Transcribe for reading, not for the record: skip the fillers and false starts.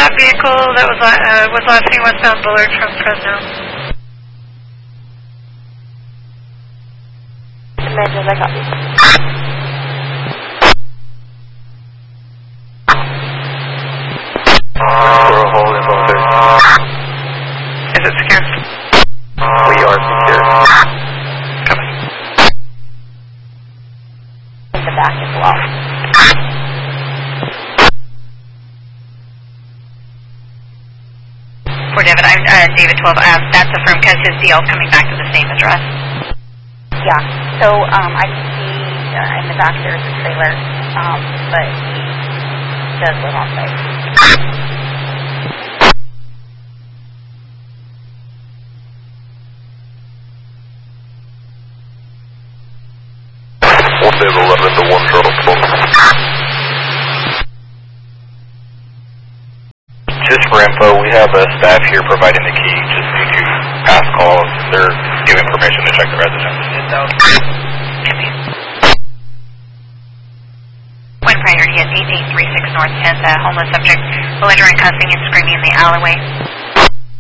that vehicle that was last seen westbound Bullard from Fresno. Imagine I got you. We're holding on there. Is it secure? We are secure. Copy. In the back as well. For David, David 12, that's affirmed because his DL is coming back to the same address. Yeah, so I can see in the back there's a trailer, but he does live on site. One Dave 11 to 1 Charles 12. Just for info, we have a staff here providing the key. Just need to pass calls. They're giving permission to check the residence. One priority at 8836 North 10th, homeless subject belligerent cussing and screaming in the alleyway.